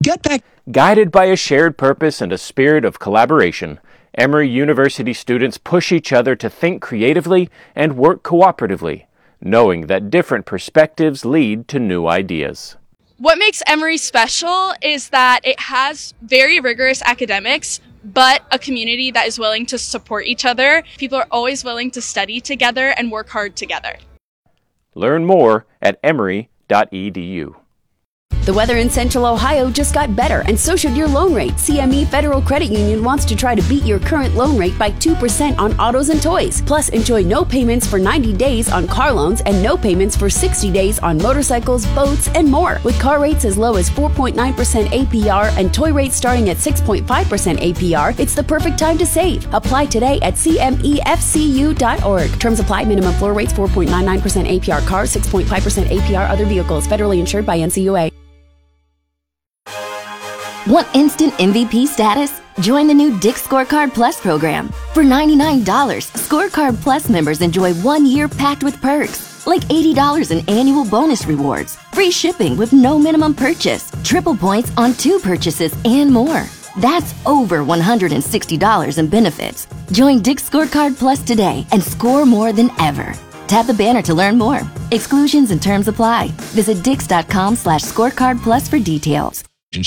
get back. Guided by a shared purpose and a spirit of collaboration, Emory University students push each other to think creatively and work cooperatively, knowing that different perspectives lead to new ideas. What makes Emory special is that it has very rigorous academics, but a community that is willing to support each other. People are always willing to study together and work hard together. Learn more at emory.edu. The weather in Central Ohio just got better, and so should your loan rate. CME Federal Credit Union wants to try to beat your current loan rate by 2% on autos and toys. Plus, enjoy no payments for 90 days on car loans and no payments for 60 days on motorcycles, boats, and more. With car rates as low as 4.9% APR and toy rates starting at 6.5% APR, it's the perfect time to save. Apply today at cmefcu.org. Terms apply. Minimum floor rates 4.99% APR cars, 6.5% APR other vehicles. Federally insured by NCUA. Want instant MVP status? Join the new Dick's Scorecard Plus program. For $99, Scorecard Plus members enjoy 1 year packed with perks, like $80 in annual bonus rewards, free shipping with no minimum purchase, triple points on 2 purchases, and more. That's over $160 in benefits. Join Dick's Scorecard Plus today and score more than ever. Tap the banner to learn more. Exclusions and terms apply. Visit dix.com/scorecard plus for details.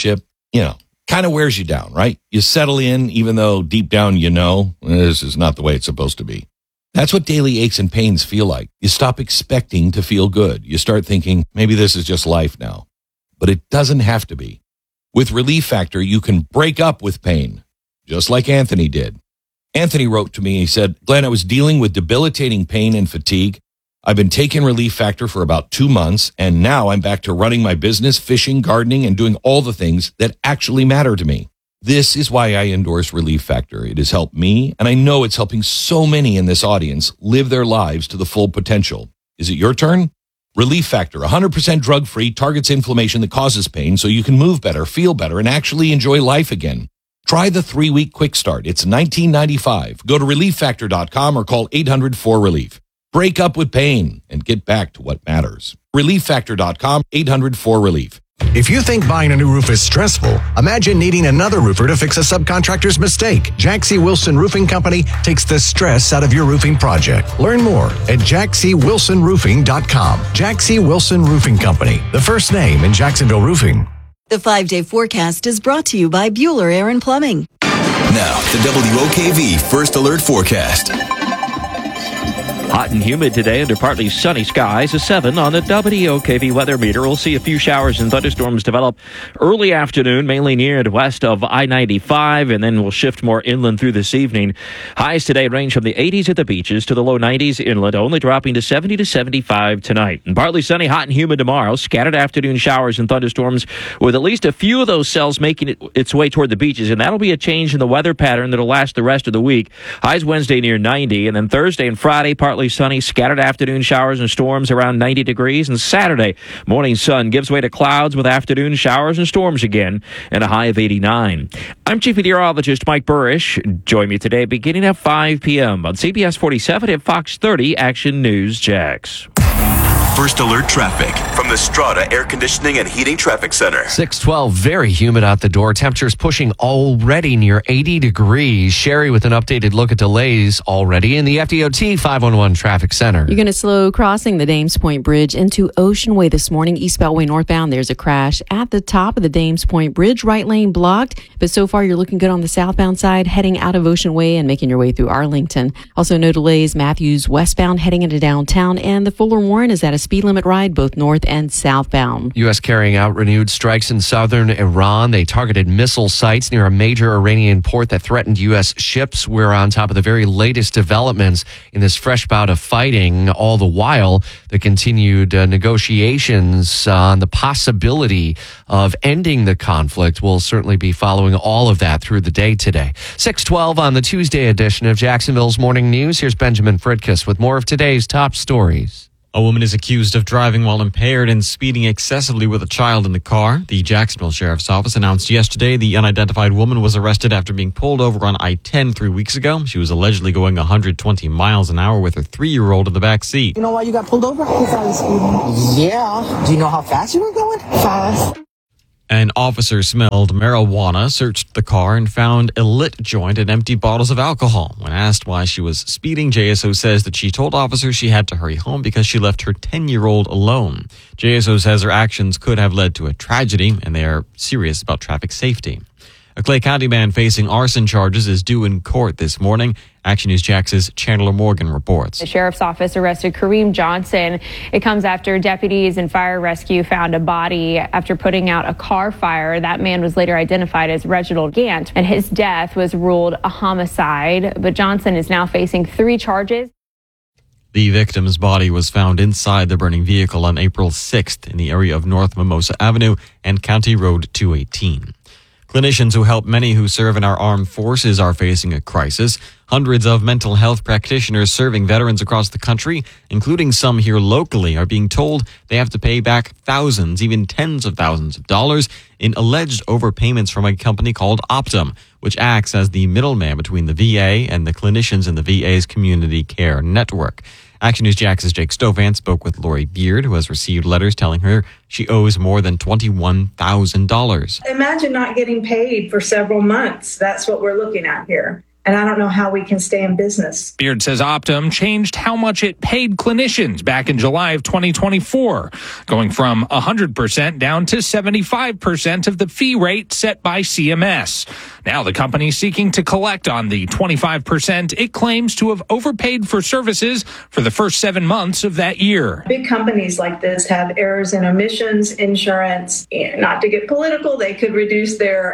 Kind of wears you down, right? You settle in, even though deep down this is not the way it's supposed to be. That's what daily aches and pains feel like. You stop expecting to feel good. You start thinking, maybe this is just life now. But it doesn't have to be. With Relief Factor, you can break up with pain, just like Anthony did. Anthony wrote to me, he said, Glenn, I was dealing with debilitating pain and fatigue. I've been taking Relief Factor for about 2 months, and now I'm back to running my business, fishing, gardening, and doing all the things that actually matter to me. This is why I endorse Relief Factor. It has helped me, and I know it's helping so many in this audience live their lives to the full potential. Is it your turn? Relief Factor, 100% drug-free, targets inflammation that causes pain so you can move better, feel better, and actually enjoy life again. Try the 3-week quick start. It's $19.95. Go to relieffactor.com or call 800-4RELIEF. Break up with pain and get back to what matters. relieffactor.com, 800-4RELIEF. If you think buying a new roof is stressful, imagine needing another roofer to fix a subcontractor's mistake. Jack C. Wilson Roofing Company takes the stress out of your roofing project. Learn more at jackcwilsonroofing.com. Jack C. Wilson Roofing Company, the first name in Jacksonville roofing. The 5-day forecast is brought to you by Bueller Air and Plumbing. Now, the WOKV First Alert Forecast. Hot and humid today under partly sunny skies. A 7 on the WOKV weather meter. We'll see a few showers and thunderstorms develop early afternoon, mainly near and west of I-95, and then we'll shift more inland through this evening. Highs today range from the 80s at the beaches to the low 90s inland, only dropping to 70 to 75 tonight. And partly sunny, hot and humid tomorrow. Scattered afternoon showers and thunderstorms with at least a few of those cells making its way toward the beaches, and that'll be a change in the weather pattern that'll last the rest of the week. Highs Wednesday near 90, and then Thursday and Friday partly sunny, scattered afternoon showers and storms around 90 degrees. And Saturday, morning sun gives way to clouds with afternoon showers and storms again, and a high of 89. I'm Chief Meteorologist Mike Burrish. Join me today beginning at 5 p.m. on CBS 47 and Fox 30 Action News Jax. First Alert traffic from the Strata Air Conditioning and Heating Traffic Center. 612, very humid out the door. Temperatures pushing already near 80 degrees. Sherry with an updated look at delays already in the FDOT 511 Traffic Center. You're going to slow crossing the Dames Point Bridge into Ocean Way this morning. East Beltway northbound, there's a crash at the top of the Dames Point Bridge. Right lane blocked, but so far you're looking good on the southbound side, heading out of Ocean Way and making your way through Arlington. Also no delays, Matthews westbound heading into downtown, and the Fuller Warren is at a speed limit ride both north and southbound. U.S. carrying out renewed strikes in southern Iran. They targeted missile sites near a major Iranian port that threatened U.S. ships. We're on top of the very latest developments in this fresh bout of fighting. All the while, the continued negotiations on the possibility of ending the conflict. We'll certainly be following all of that through the day today. 6:12 on the Tuesday edition of Jacksonville's Morning News. Here's Benjamin Fritkus with more of today's top stories. A woman is accused of driving while impaired and speeding excessively with a child in the car. The Jacksonville Sheriff's Office announced yesterday the unidentified woman was arrested after being pulled over on I-10 3 weeks ago. She was allegedly going 120 miles an hour with her 3-year-old in the back seat. You know why you got pulled over? Because I was speeding. Yeah. Do you know how fast you were going? Fast. An officer smelled marijuana, searched the car, and found a lit joint and empty bottles of alcohol. When asked why she was speeding, JSO says that she told officers she had to hurry home because she left her 10-year-old alone. JSO says her actions could have led to a tragedy, and they are serious about traffic safety. A Clay County man facing arson charges is due in court this morning. Action News Jax's Chandler Morgan reports. The sheriff's office arrested Kareem Johnson. It comes after deputies and fire rescue found a body after putting out a car fire. That man was later identified as Reginald Gant, and his death was ruled a homicide. But Johnson is now facing 3 charges. The victim's body was found inside the burning vehicle on April 6th in the area of North Mimosa Avenue and County Road 218. Clinicians who help many who serve in our armed forces are facing a crisis. Hundreds of mental health practitioners serving veterans across the country, including some here locally, are being told they have to pay back thousands, even tens of thousands of dollars in alleged overpayments from a company called Optum, which acts as the middleman between the VA and the clinicians in the VA's community care network. Action News Jax's Jake Stofan spoke with Lori Beard, who has received letters telling her she owes more than $21,000. Imagine not getting paid for several months. That's what we're looking at here. And I don't know how we can stay in business. Beard says Optum changed how much it paid clinicians back in July of 2024, going from 100% down to 75% of the fee rate set by CMS. Now the company is seeking to collect on the 25% it claims to have overpaid for services for the first 7 months of that year. Big companies like this have errors in omissions, insurance. Not to get political, they could reduce their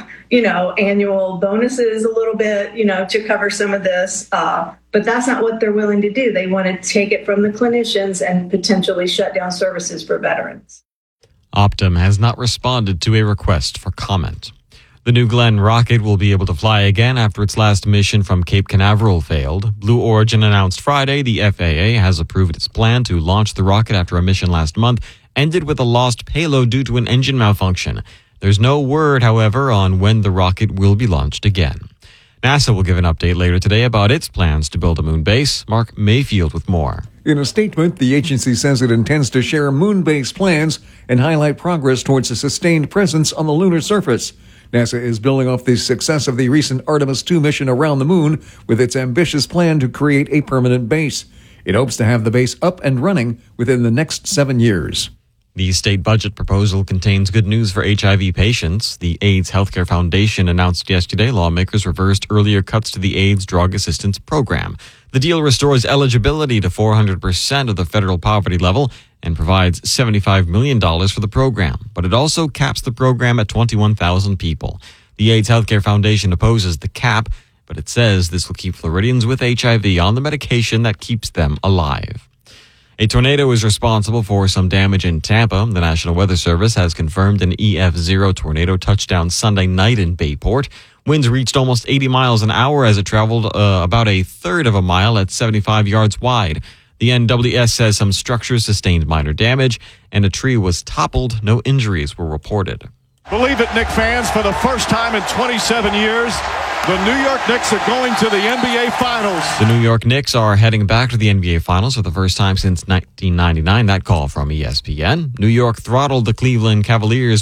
annual bonuses a little bit, to cover some of this. But that's not what they're willing to do. They want to take it from the clinicians and potentially shut down services for veterans. Optum has not responded to a request for comment. The New Glenn rocket will be able to fly again after its last mission from Cape Canaveral failed. Blue Origin announced Friday the FAA has approved its plan to launch the rocket after a mission last month ended with a lost payload due to an engine malfunction. There's no word, however, on when the rocket will be launched again. NASA will give an update later today about its plans to build a moon base. Mark Mayfield with more. In a statement, the agency says it intends to share moon base plans and highlight progress towards a sustained presence on the lunar surface. NASA is building off the success of the recent Artemis II mission around the moon with its ambitious plan to create a permanent base. It hopes to have the base up and running within the next 7 years. The state budget proposal contains good news for HIV patients. The AIDS Healthcare Foundation announced yesterday lawmakers reversed earlier cuts to the AIDS Drug Assistance Program. The deal restores eligibility to 400% of the federal poverty level and provides $75 million for the program, but it also caps the program at 21,000 people. The AIDS Healthcare Foundation opposes the cap, but it says this will keep Floridians with HIV on the medication that keeps them alive. A tornado is responsible for some damage in Tampa. The National Weather Service has confirmed an EF0 tornado touchdown Sunday night in Bayport. Winds reached almost 80 miles an hour as it traveled about a third of a mile at 75 yards wide. The NWS says some structures sustained minor damage and a tree was toppled. No injuries were reported. Believe it, Knicks fans, for the first time in 27 years, the New York Knicks are going to the NBA Finals. The New York Knicks are heading back to the NBA Finals for the first time since 1999. That call from ESPN. New York throttled the Cleveland Cavaliers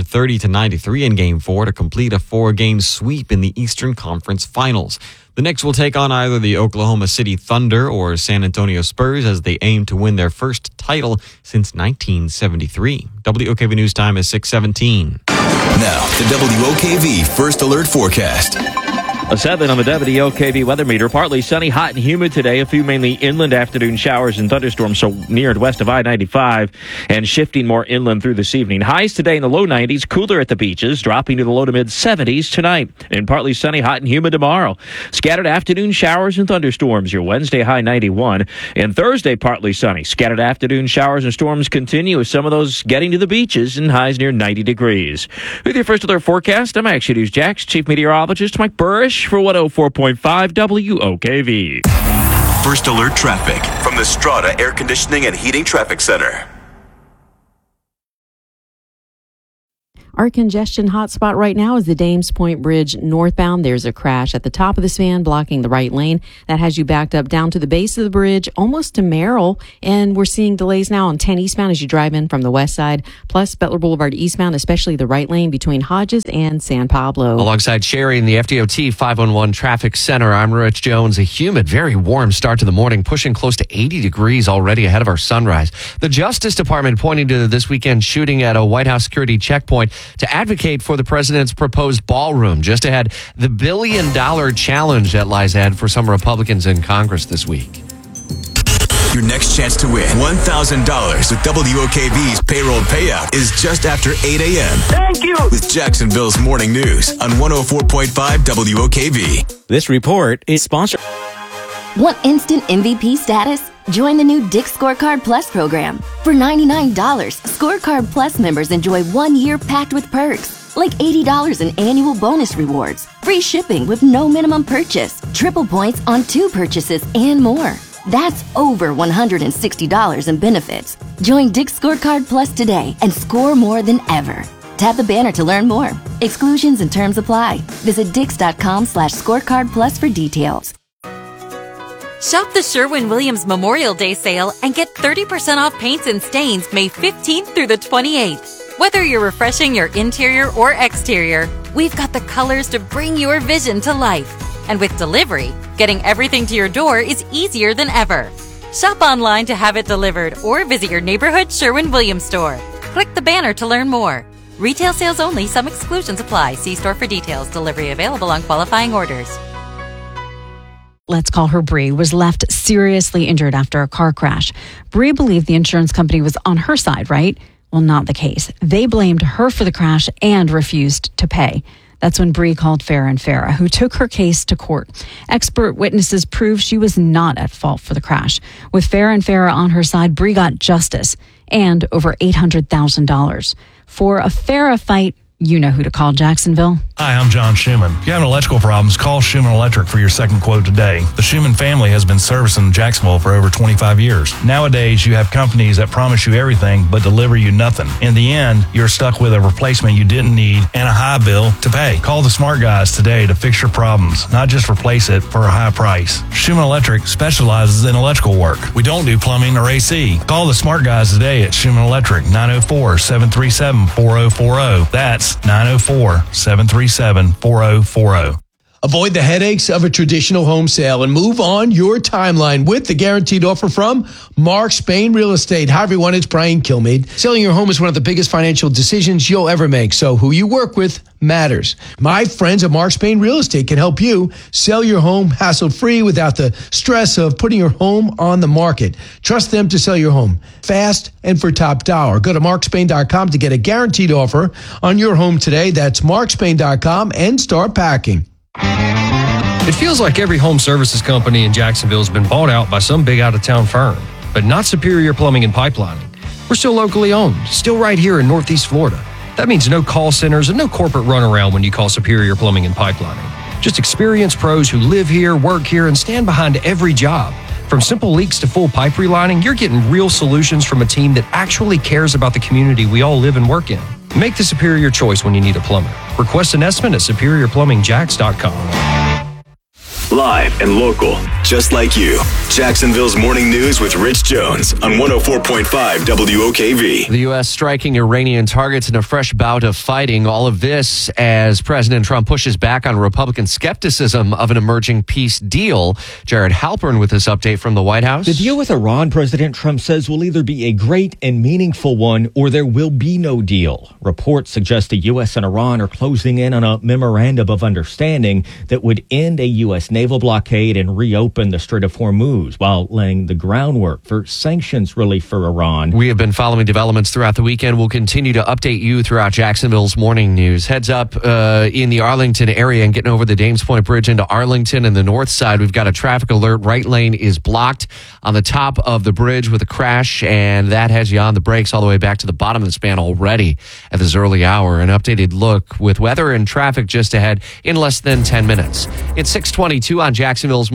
130-93 in Game 4 to complete a 4-game sweep in the Eastern Conference Finals. The Knicks will take on either the Oklahoma City Thunder or San Antonio Spurs as they aim to win their first title since 1973. WOKV News Time is 6:17. Now, the WOKV First Alert Forecast. A 7 on the WOKV weather meter. Partly sunny, hot and humid today. A few mainly inland afternoon showers and thunderstorms, so near and west of I-95, and shifting more inland through this evening. Highs today in the low 90s, cooler at the beaches, dropping to the low to mid 70s tonight. And partly sunny, hot and humid tomorrow. Scattered afternoon showers and thunderstorms. Your Wednesday high 91. And Thursday partly sunny. Scattered afternoon showers and storms continue, with some of those getting to the beaches and highs near 90 degrees. With your First Alert forecast, I'm Action News Jax Chief Meteorologist Mike Burrish for 104.5 WOKV. First Alert Traffic from the Strata Air Conditioning and Heating Traffic Center. Our congestion hotspot right now is the Dames Point Bridge northbound. There's a crash at the top of the span blocking the right lane. That has you backed up down to the base of the bridge, almost to Merrill. And we're seeing delays now on 10 eastbound as you drive in from the west side, plus Butler Boulevard eastbound, especially the right lane between Hodges and San Pablo. Alongside Sherry in the FDOT 511 Traffic Center, I'm Rich Jones. A humid, very warm start to the morning, pushing close to 80 degrees already ahead of our sunrise. The Justice Department pointing to this weekend shooting at a White House security checkpoint to advocate for the president's proposed ballroom. Just ahead, the $1 billion challenge that lies ahead for some Republicans in Congress this week. Your next chance to win $1,000 with WOKV's payroll payout is just after 8 a.m. Thank you. With Jacksonville's Morning News on 104.5 WOKV. This report is sponsored. Want instant MVP status? Join the new Dick's Scorecard Plus program. For $99, Scorecard Plus members enjoy 1 year packed with perks, like $80 in annual bonus rewards, free shipping with no minimum purchase, triple points on 2 purchases, and more. That's over $160 in benefits. Join Dick's Scorecard Plus today and score more than ever. Tap the banner to learn more. Exclusions and terms apply. Visit Dix.com/scorecard plus for details. Shop the Sherwin-Williams Memorial Day sale and get 30% off paints and stains May 15th through the 28th. Whether you're refreshing your interior or exterior, we've got the colors to bring your vision to life. And with delivery, getting everything to your door is easier than ever. Shop online to have it delivered or visit your neighborhood Sherwin-Williams store. Click the banner to learn more. Retail sales only. Some exclusions apply. See store for details. Delivery available on qualifying orders. Let's call her Bree, was left seriously injured after a car crash. Bree believed the insurance company was on her side, right? Well, not the case. They blamed her for the crash and refused to pay. That's when Bree called Farah and Farah, who took her case to court. Expert witnesses proved she was not at fault for the crash. With Farah and Farah on her side, Bree got justice and over $800,000. For a Farah fight, you know who to call, Jacksonville. Hi, I'm John Schumann. If you're having electrical problems, call Schumann Electric for your second quote today. The Schumann family has been servicing Jacksonville for over 25 years. Nowadays, you have companies that promise you everything but deliver you nothing. In the end, you're stuck with a replacement you didn't need and a high bill to pay. Call the smart guys today to fix your problems, not just replace it for a high price. Schumann Electric specializes in electrical work. We don't do plumbing or AC. Call the smart guys today at Schumann Electric, 904-737-4040. That's 904-737-4040. Avoid the headaches of a traditional home sale and move on your timeline with the guaranteed offer from Mark Spain Real Estate. Hi, everyone. It's Brian Kilmeade. Selling your home is one of the biggest financial decisions you'll ever make, so who you work with matters. My friends at Mark Spain Real Estate can help you sell your home hassle-free without the stress of putting your home on the market. Trust them to sell your home fast and for top dollar. Go to markspain.com to get a guaranteed offer on your home today. That's markspain.com and start packing. It feels like every home services company in Jacksonville has been bought out by some big out-of-town firm, but not Superior Plumbing and Pipelining. We're still locally owned, still right here in Northeast Florida. That means no call centers and no corporate runaround when you call Superior Plumbing and Pipelining. Just experienced pros who live here, work here, and stand behind every job. From simple leaks to full pipe relining, you're getting real solutions from a team that actually cares about the community we all live and work in. Make the superior choice when you need a plumber. Request an estimate at superiorplumbingjacks.com. Live and local, just like you. Jacksonville's Morning News with Rich Jones on 104.5 WOKV. The U.S. striking Iranian targets in a fresh bout of fighting. All of this as President Trump pushes back on Republican skepticism of an emerging peace deal. Jared Halpern with this update from the White House. The deal with Iran, President Trump says, will either be a great and meaningful one or there will be no deal. Reports suggest the U.S. and Iran are closing in on a memorandum of understanding that would end a U.S. naval blockade and reopen the Strait of Hormuz while laying the groundwork for sanctions relief for Iran. We have been following developments throughout the weekend. We'll continue to update you throughout Jacksonville's morning news. Heads up in the Arlington area and getting over the Dames Point Bridge into Arlington and the north side. We've got a traffic alert. Right lane is blocked on the top of the bridge with a crash, and that has you on the brakes all the way back to the bottom of the span already at this early hour. An updated look with weather and traffic just ahead in less than 10 minutes. It's 6:22 on Jacksonville's morning news.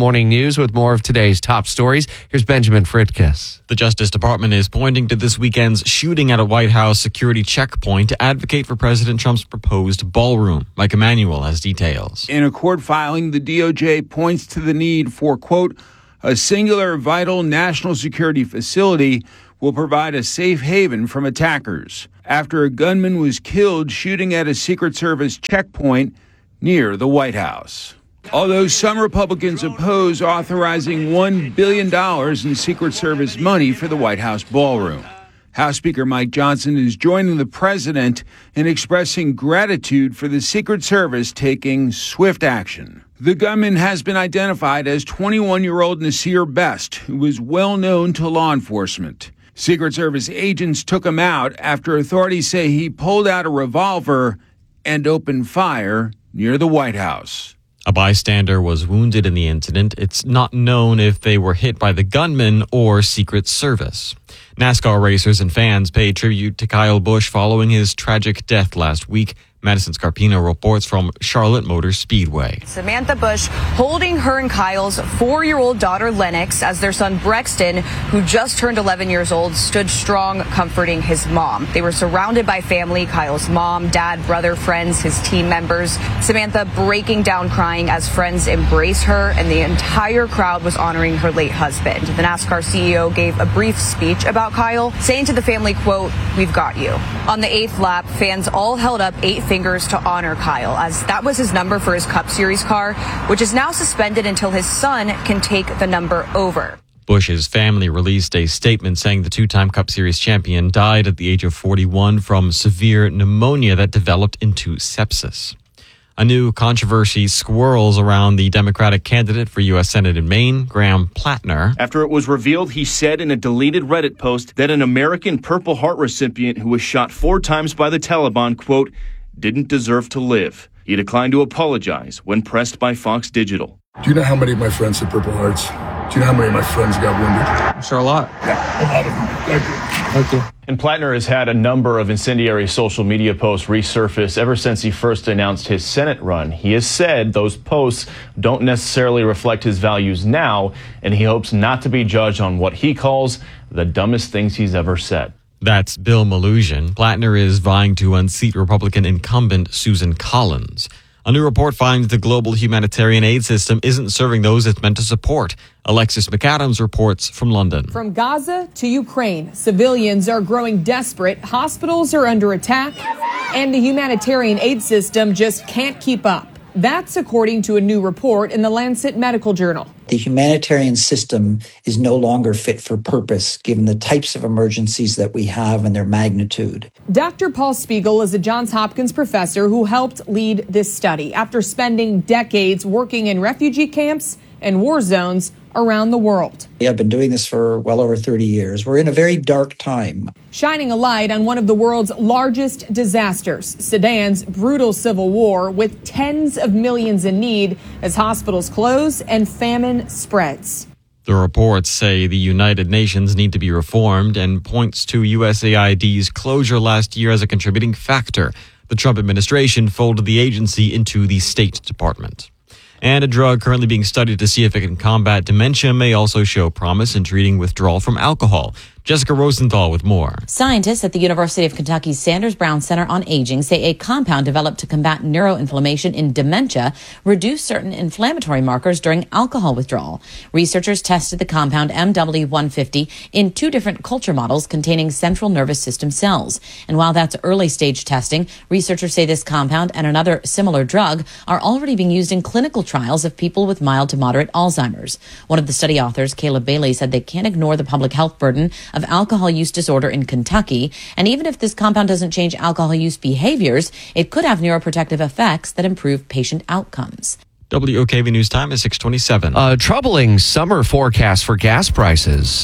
News with more of today's top stories. Here's Benjamin Fritkiss. The Justice Department is pointing to this weekend's shooting at a White House security checkpoint to advocate for President Trump's proposed ballroom. Mike Emanuel has details. In a court filing, the DOJ points to the need for, quote, a singular, vital national security facility will provide a safe haven from attackers after a gunman was killed shooting at a Secret Service checkpoint near the White House. Although some Republicans oppose authorizing $1 billion in Secret Service money for the White House ballroom, House Speaker Mike Johnson is joining the president in expressing gratitude for the Secret Service taking swift action. The gunman has been identified as 21-year-old Nasir Best, who was well known to law enforcement. Secret Service agents took him out after authorities say he pulled out a revolver and opened fire near the White House. A bystander was wounded in the incident. It's not known if they were hit by the gunman or Secret Service. NASCAR racers and fans paid tribute to Kyle Busch following his tragic death last week. Madison Scarpino reports from Charlotte Motor Speedway. Samantha Busch holding her and Kyle's 4-year-old daughter Lennox as their son Brexton, who just turned 11 years old, stood strong comforting his mom. They were surrounded by family, Kyle's mom, dad, brother, friends, his team members. Samantha breaking down crying as friends embrace her, and the entire crowd was honoring her late husband. The NASCAR CEO gave a brief speech about Kyle, saying to the family, quote, "We've got you." On the 8th lap, fans all held up 8 fingers to honor Kyle, as that was his number for his Cup Series car, which is now suspended until his son can take the number over. Busch's family released a statement saying the two-time Cup Series champion died at the age of 41 from severe pneumonia that developed into sepsis. A new controversy swirls around the Democratic candidate for U.S. Senate in Maine, Graham Plattner. After it was revealed, he said in a deleted Reddit post that an American Purple Heart recipient who was shot 4 times by the Taliban, quote, didn't deserve to live. He declined to apologize when pressed by Fox Digital. Do you know how many of my friends had Purple Hearts? Do you know how many of my friends got wounded? I'm sure a lot. Yeah, a lot of them. Thank you. And Plattner has had a number of incendiary social media posts resurface ever since he first announced his Senate run. He has said those posts don't necessarily reflect his values now, and he hopes not to be judged on what he calls the dumbest things he's ever said. That's Bill Melugin. Plattner is vying to unseat Republican incumbent Susan Collins. A new report finds the global humanitarian aid system isn't serving those it's meant to support. Alexis McAdams reports from London. From Gaza to Ukraine, civilians are growing desperate, hospitals are under attack, and the humanitarian aid system just can't keep up. That's according to a new report in the Lancet Medical Journal. The humanitarian system is no longer fit for purpose, given the types of emergencies that we have and their magnitude. Dr. Paul Spiegel is a Johns Hopkins professor who helped lead this study after spending decades working in refugee camps and war zones around the world. I've been doing this for well over 30 years. We're in a very dark time. Shining a light on one of the world's largest disasters, Sudan's brutal civil war, with tens of millions in need as hospitals close and famine spreads. The reports say the United Nations need to be reformed and points to USAID's closure last year as a contributing factor. The Trump administration folded the agency into the State Department. And a drug currently being studied to see if it can combat dementia may also show promise in treating withdrawal from alcohol. Jessica Rosenthal with more. Scientists at the University of Kentucky's Sanders Brown Center on Aging say a compound developed to combat neuroinflammation in dementia reduced certain inflammatory markers during alcohol withdrawal. Researchers tested the compound MW150 in 2 different culture models containing central nervous system cells. And while that's early stage testing, researchers say this compound and another similar drug are already being used in clinical trials of people with mild to moderate Alzheimer's. One of the study authors, Caleb Bailey, said they can't ignore the public health burden of alcohol use disorder in Kentucky. And even if this compound doesn't change alcohol use behaviors, it could have neuroprotective effects that improve patient outcomes. WOKV News Time is 6:27. A troubling summer forecast for gas prices.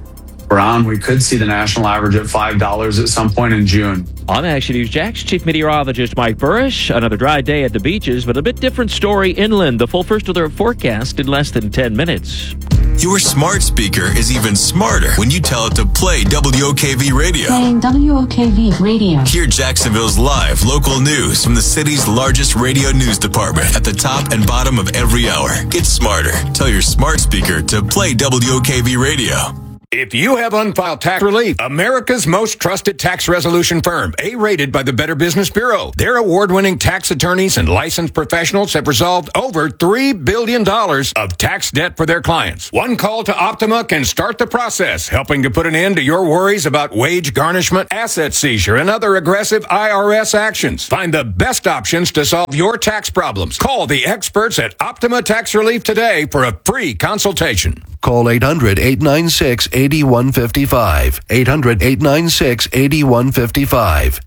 Brown, we could see the national average at $5 at some point in June. On Action News Jax, Chief Meteorologist Mike Burrish. Another dry day at the beaches, but a bit different story inland. The full first alert forecast in less than 10 minutes. Your smart speaker is even smarter when you tell it to play WOKV Radio. Playing WOKV Radio. Hear Jacksonville's live local news from the city's largest radio news department at the top and bottom of every hour. Get smarter. Tell your smart speaker to play WOKV Radio. If you have unfiled tax relief, America's most trusted tax resolution firm, A-rated by the Better Business Bureau. Their award-winning tax attorneys and licensed professionals have resolved over $3 billion of tax debt for their clients. One call to Optima can start the process, helping to put an end to your worries about wage garnishment, asset seizure, and other aggressive IRS actions. Find the best options to solve your tax problems. Call the experts at Optima Tax Relief today for a free consultation. Call 800-896-8155. 800-896-8155.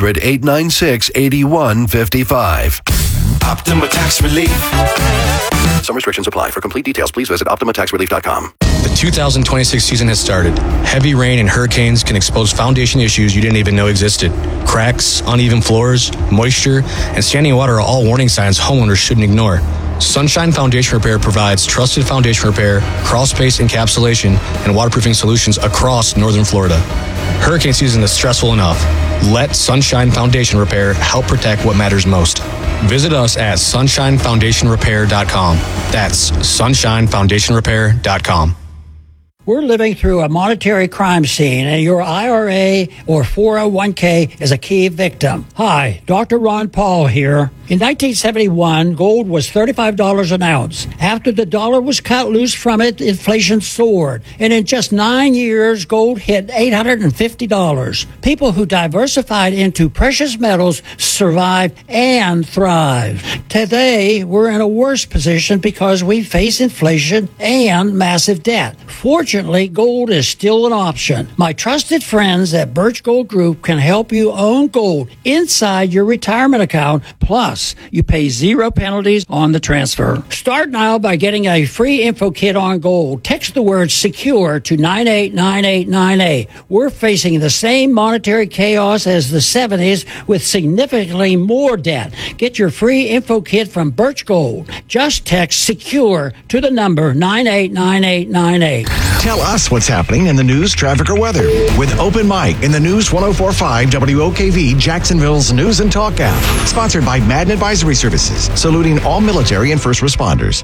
800-896-8155. Optima Tax Relief. Some restrictions apply. For complete details, please visit OptimaTaxRelief.com. The 2026 season has started. Heavy rain and hurricanes can expose foundation issues you didn't even know existed. Cracks, uneven floors, moisture, and standing water are all warning signs homeowners shouldn't ignore. Sunshine Foundation Repair provides trusted foundation repair, crawl space encapsulation, and waterproofing solutions across northern Florida. Hurricane season is stressful enough. Let Sunshine Foundation Repair help protect what matters most. Visit us at sunshinefoundationrepair.com. That's sunshinefoundationrepair.com. We're living through a monetary crime scene, and your IRA or 401k is a key victim. Hi, Dr. Ron Paul here. In 1971, gold was $35 an ounce. After the dollar was cut loose from it, inflation soared. And in just 9 years, gold hit $850. People who diversified into precious metals survived and thrived. Today, we're in a worse position because we face inflation and massive debt. Fortunately, gold is still an option. My trusted friends at Birch Gold Group can help you own gold inside your retirement account. Plus, you pay 0 penalties on the transfer. Start now by getting a free info kit on gold. Text the word SECURE to 989898. We're facing the same monetary chaos as the 70s with significantly more debt. Get your free info kit from Birch Gold. Just text SECURE to the number 989898. Tell us what's happening in the news, traffic, or weather with Open Mic in the News 104.5 WOKV, Jacksonville's News and Talk app. Sponsored by Madden Advisory Services, saluting all military and first responders.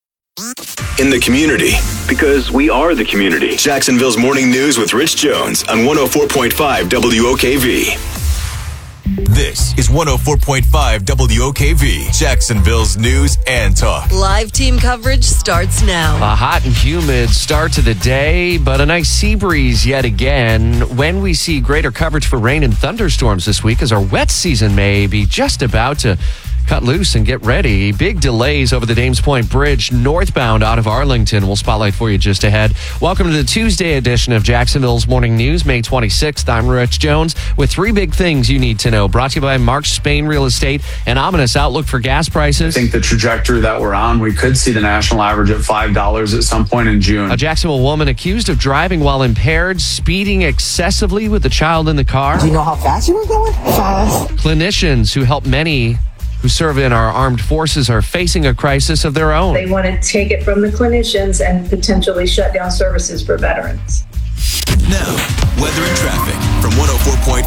In the community, because we are the community. Jacksonville's Morning News with Rich Jones on 104.5 WOKV. This is 104.5 WOKV, Jacksonville's News and Talk. Live team coverage starts now. A hot and humid start to the day, but a nice sea breeze yet again. When we see greater coverage for rain and thunderstorms this week, as our wet season may be just about to cut loose and get ready. Big delays over the Dames Point Bridge northbound out of Arlington. We'll spotlight for you just ahead. Welcome to the Tuesday edition of Jacksonville's Morning News, May 26th. I'm Rich Jones with 3 big things you need to know. Brought to you by Mark Spain Real Estate. An ominous outlook for gas prices. I think the trajectory that we're on, we could see the national average at $5 at some point in June. A Jacksonville woman accused of driving while impaired, speeding excessively with a child in the car. Do you know how fast you were going? Fast. Clinicians who help many who serve in our armed forces are facing a crisis of their own. They want to take it from the clinicians and potentially shut down services for veterans. Now, weather and traffic from 104.5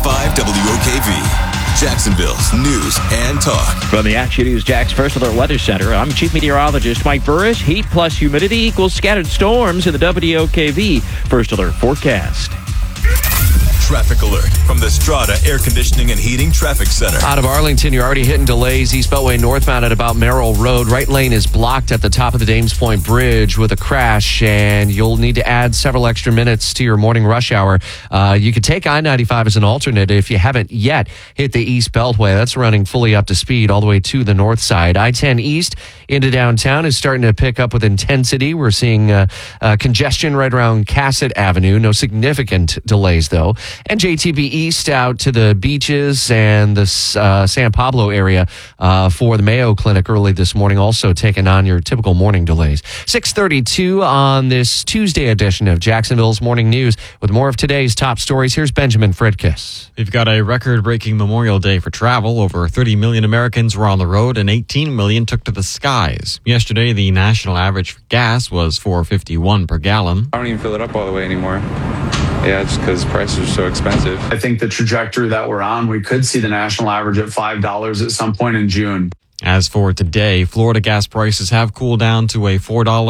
WOKV, Jacksonville's News and Talk. From the Action News Jax First Alert Weather Center, I'm Chief Meteorologist Mike Burris. Heat plus humidity equals scattered storms in the WOKV First Alert forecast. Traffic alert from the Strata Air Conditioning and Heating Traffic Center. Out of Arlington, you're already hitting delays. East Beltway northbound at about Merrill Road. Right lane is blocked at the top of the Dames Point Bridge with a crash, and you'll need to add several extra minutes to your morning rush hour. You could take I-95 as an alternate if you haven't yet hit the East Beltway. That's running fully up to speed all the way to the north side. I-10 East into downtown is starting to pick up with intensity. We're seeing congestion right around Cassett Avenue. No significant delays, though. And JTB East out to the beaches and the San Pablo area for the Mayo Clinic early this morning, also taking on your typical morning delays. 6:32 on this Tuesday edition of Jacksonville's Morning News. With more of today's top stories, here's Benjamin Fridkiss. We've got a record-breaking Memorial Day for travel. Over 30 million Americans were on the road and 18 million took to the skies. Yesterday, the national average for gas was $4.51 per gallon. I don't even fill it up all the way anymore. Yeah, it's because prices are so expensive. I think the trajectory that we're on, we could see the national average at $5 at some point in June. As for today, Florida gas prices have cooled down to a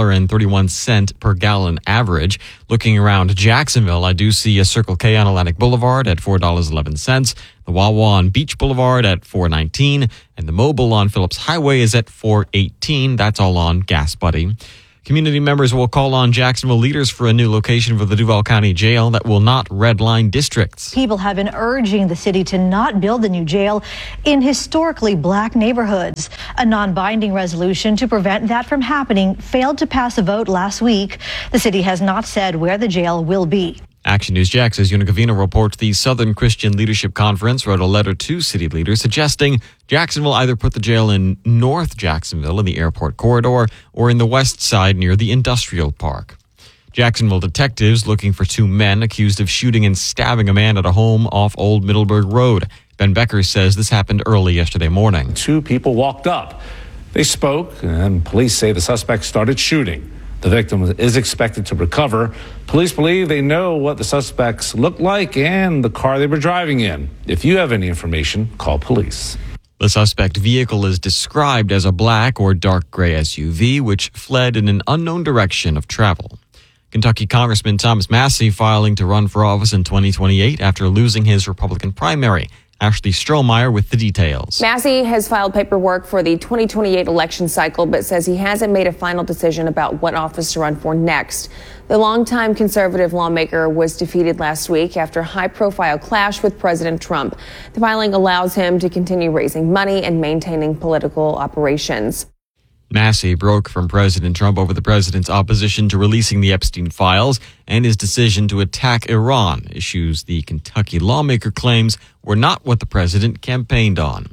$4.31 per gallon average. Looking around Jacksonville, I do see a Circle K on Atlantic Boulevard at $4.11, the Wawa on Beach Boulevard at $4.19, and the Mobile on Phillips Highway is at $4.18. That's all on Gas Buddy. Community members will call on Jacksonville leaders for a new location for the Duval County Jail that will not redline districts. People have been urging the city to not build the new jail in historically black neighborhoods. A non-binding resolution to prevent that from happening failed to pass a vote last week. The city has not said where the jail will be. Action News Jax's Una Gavina reports the Southern Christian Leadership Conference wrote a letter to city leaders suggesting Jacksonville either put the jail in North Jacksonville in the airport corridor or in the west side near the industrial park. Jacksonville detectives looking for two men accused of shooting and stabbing a man at a home off Old Middleburg Road. Ben Becker says this happened early yesterday morning. Two people walked up. They spoke, and police say the suspect started shooting. The victim is expected to recover. Police believe they know what the suspects looked like and the car they were driving in. If you have any information, call police. The suspect vehicle is described as a black or dark gray SUV, which fled in an unknown direction of travel. Kentucky Congressman Thomas Massie filing to run for office in 2028 after losing his Republican primary. Ashley Strohmeyer with the details. Massie has filed paperwork for the 2028 election cycle, but says he hasn't made a final decision about what office to run for next. The longtime conservative lawmaker was defeated last week after a high-profile clash with President Trump. The filing allows him to continue raising money and maintaining political operations. Massie broke from President Trump over the president's opposition to releasing the Epstein files and his decision to attack Iran, issues the Kentucky lawmaker claims were not what the president campaigned on.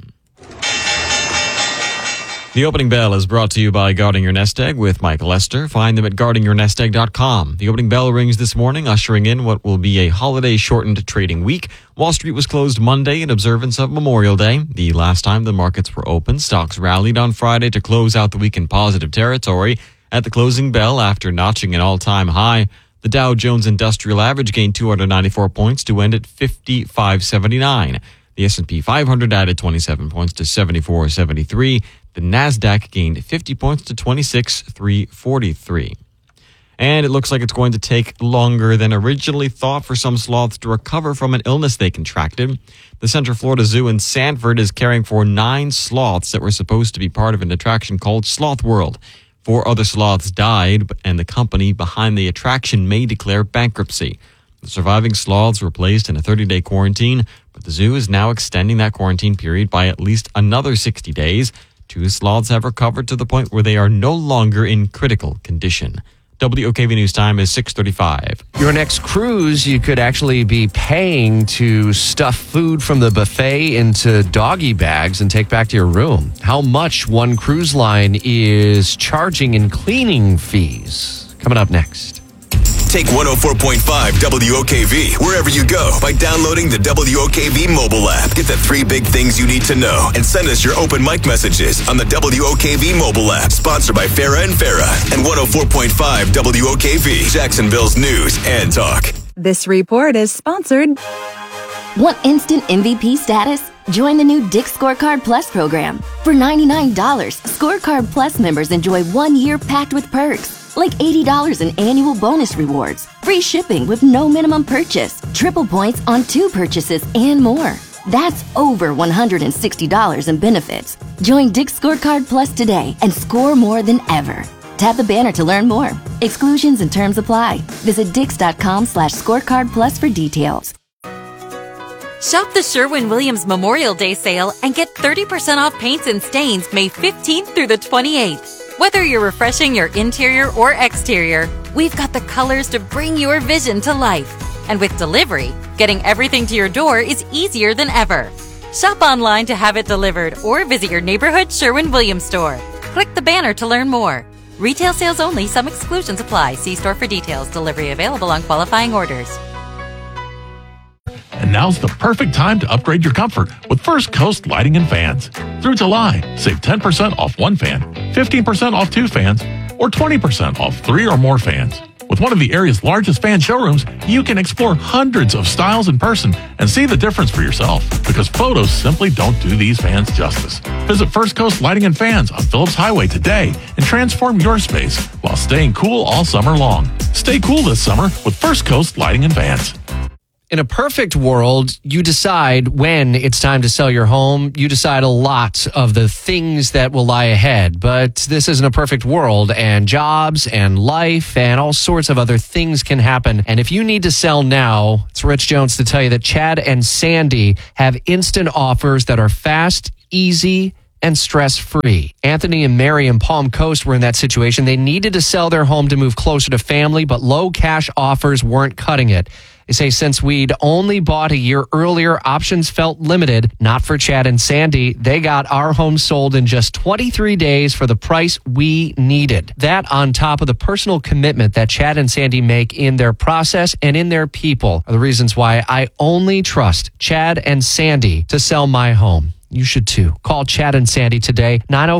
The opening bell is brought to you by Guarding Your Nest Egg with Mike Lester. Find them at guardingyournestegg.com. The opening bell rings this morning, ushering in what will be a holiday-shortened trading week. Wall Street was closed Monday in observance of Memorial Day. The last time the markets were open, stocks rallied on Friday to close out the week in positive territory. At the closing bell, after notching an all-time high, the Dow Jones Industrial Average gained 294 points to end at 5579. The S&P 500 added 27 points to 7473. The NASDAQ gained 50 points to 26,343. And it looks like it's going to take longer than originally thought for some sloths to recover from an illness they contracted. The Central Florida Zoo in Sanford is caring for 9 sloths that were supposed to be part of an attraction called Sloth World. 4 other sloths died, and the company behind the attraction may declare bankruptcy. The surviving sloths were placed in a 30-day quarantine, but the zoo is now extending that quarantine period by at least another 60 days. 2 sloths have recovered to the point where they are no longer in critical condition. WOKV News Time is 6:35. Your next cruise, you could actually be paying to stuff food from the buffet into doggy bags and take back to your room. How much one cruise line is charging in cleaning fees? Coming up next. Take 104.5 WOKV wherever you go by downloading the WOKV mobile app. Get the 3 big things you need to know and send us your open mic messages on the WOKV mobile app. Sponsored by Farah and Farah and 104.5 WOKV, Jacksonville's news and talk. This report is sponsored. Want instant MVP status? Join the new Dick's Scorecard Plus program. For $99, Scorecard Plus members enjoy 1 year packed with perks. Like $80 in annual bonus rewards, free shipping with no minimum purchase, triple points on 2 purchases, and more. That's over $160 in benefits. Join Dick's Scorecard Plus today and score more than ever. Tap the banner to learn more. Exclusions and terms apply. Visit Dix.com/scorecard plus for details. Shop the Sherwin-Williams Memorial Day sale and get 30% off paints and stains May 15th through the 28th. Whether you're refreshing your interior or exterior, we've got the colors to bring your vision to life. And with delivery, getting everything to your door is easier than ever. Shop online to have it delivered or visit your neighborhood Sherwin-Williams store. Click the banner to learn more. Retail sales only. Some exclusions apply. See store for details. Delivery available on qualifying orders. And now's the perfect time to upgrade your comfort with First Coast Lighting and Fans. Through July, save 10% off one fan, 15% off two fans, or 20% off 3 or more fans. With one of the area's largest fan showrooms, you can explore hundreds of styles in person and see the difference for yourself, because photos simply don't do these fans justice. Visit First Coast Lighting and Fans on Phillips Highway today and transform your space while staying cool all summer long. Stay cool this summer with First Coast Lighting and Fans. In a perfect world, you decide when it's time to sell your home. You decide a lot of the things that will lie ahead. But this isn't a perfect world, and jobs and life and all sorts of other things can happen. And if you need to sell now, it's Rich Jones to tell you that Chad and Sandy have instant offers that are fast, easy, and stress-free. Anthony and Mary in Palm Coast were in that situation. They needed to sell their home to move closer to family, but low cash offers weren't cutting it. They say since we'd only bought a year earlier, options felt limited. Not for Chad and Sandy. They got our home sold in just 23 days for the price we needed. That on top of the personal commitment that Chad and Sandy make in their process and in their people are the reasons why I only trust Chad and Sandy to sell my home. You should too. Call Chad and Sandy today,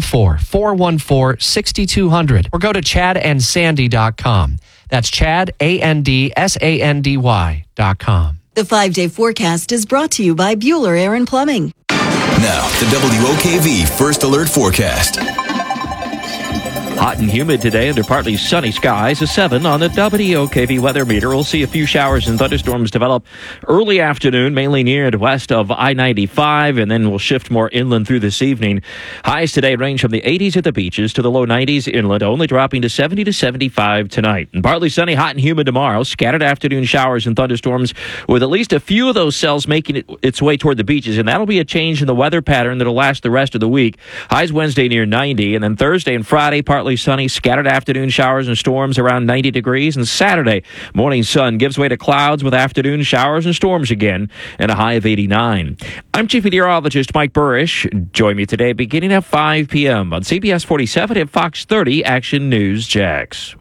904-414-6200, or go to chadandsandy.com. That's Chad, ANDSANDY.com. The 5-day forecast is brought to you by Bueller Air & Plumbing. Now, the WOKV First Alert Forecast. Hot and humid today under partly sunny skies. A 7 on the WOKV weather meter. We'll see a few showers and thunderstorms develop early afternoon, mainly near and west of I-95, and then we'll shift more inland through this evening. Highs today range from the 80s at the beaches to the low 90s inland, only dropping to 70 to 75 tonight. And partly sunny, hot and humid tomorrow. Scattered afternoon showers and thunderstorms with at least a few of those cells making its way toward the beaches, and that'll be a change in the weather pattern that'll last the rest of the week. Highs Wednesday near 90, and then Thursday and Friday partly sunny, scattered afternoon showers and storms around 90 degrees. And Saturday, morning sun gives way to clouds with afternoon showers and storms again, and a high of 89. I'm Chief Meteorologist Mike Burrish. Join me today beginning at 5 p.m. on CBS 47 and Fox 30 Action News Jax.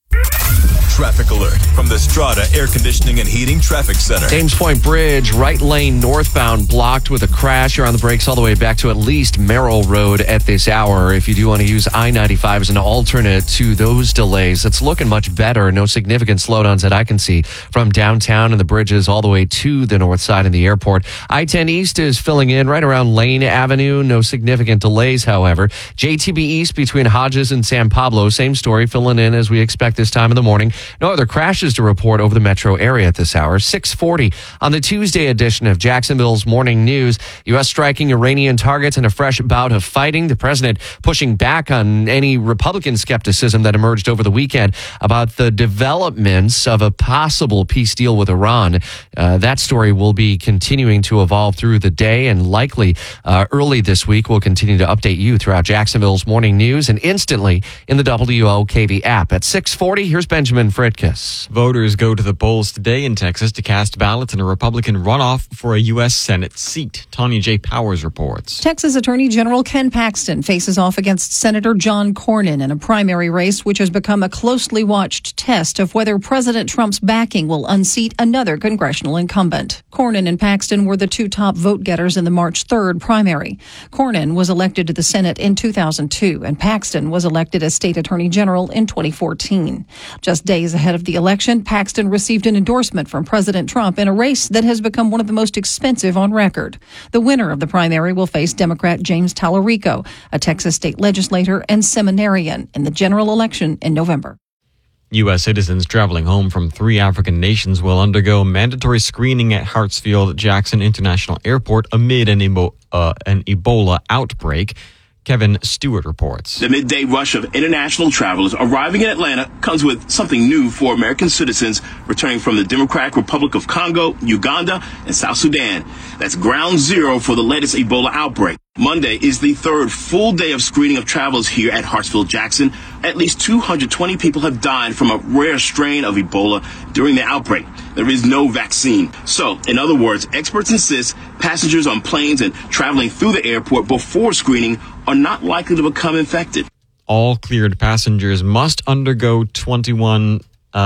Traffic alert from the Strata Air Conditioning and Heating Traffic Center. James Point Bridge, right lane northbound blocked with a crash. You're on the brakes all the way back to at least Merrill Road at this hour. If you do want to use I-95 as an alternate to those delays, it's looking much better. No significant slowdowns that I can see from downtown and the bridges all the way to the north side of the airport. I-10 East is filling in right around Lane Avenue. No significant delays, however. JTB East between Hodges and San Pablo, same story, filling in as we expect this time of the morning. No other crashes to report over the metro area at this hour. 6:40 on the Tuesday edition of Jacksonville's Morning News. U.S. striking Iranian targets in a fresh bout of fighting. The president pushing back on any Republican skepticism that emerged over the weekend about the developments of a possible peace deal with Iran. That story will be continuing to evolve through the day, and likely early this week we'll continue to update you throughout Jacksonville's Morning News and instantly in the WOKV app. At 6:40, here's Benjamin Fritkiss. Voters go to the polls today in Texas to cast ballots in a Republican runoff for a U.S. Senate seat. Tanya J. Powers reports. Texas Attorney General Ken Paxton faces off against Senator John Cornyn in a primary race which has become a closely watched test of whether President Trump's backing will unseat another congressional incumbent. Cornyn and Paxton were the two top vote getters in the March 3rd primary. Cornyn was elected to the Senate in 2002, and Paxton was elected as state attorney general in 2014. Just days ahead of the election, Paxton received an endorsement from President Trump in a race that has become one of the most expensive on record. The winner of the primary will face Democrat James Tallarico, a Texas state legislator and seminarian, in the general election in November. U.S. citizens traveling home from 3 African nations will undergo mandatory screening at Hartsfield-Jackson International Airport amid an Ebola outbreak. Kevin Stewart reports. The midday rush of international travelers arriving in Atlanta comes with something new for American citizens returning from the Democratic Republic of Congo, Uganda, and South Sudan. That's ground zero for the latest Ebola outbreak. Monday is the third full day of screening of travelers here at Hartsfield-Jackson. At least 220 people have died from a rare strain of Ebola during the outbreak. There is no vaccine. So, in other words, experts insist passengers on planes and traveling through the airport before screening are not likely to become infected. All cleared passengers must undergo 21